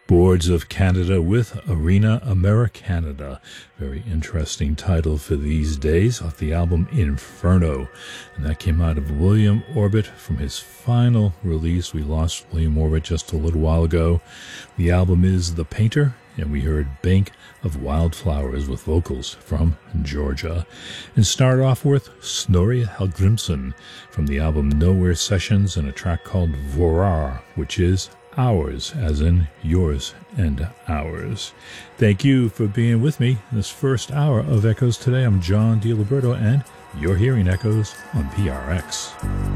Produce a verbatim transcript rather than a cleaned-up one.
Boards of Canada with Arena Americanada. Very interesting title for these days, off the album Inferno. And that came out of William Orbit from his final release. We lost William Orbit just a little while ago. The album is The Painter, and we heard Bank of Wildflowers with vocals from Georgia. And start off with Snorri Hallgrimsson from the album Nowhere Sessions and a track called Vorar, which is ours, as in yours and ours. Thank you for being with me in this first hour of Echoes Today. I'm John DiLiberto, and you're hearing Echoes on P R X.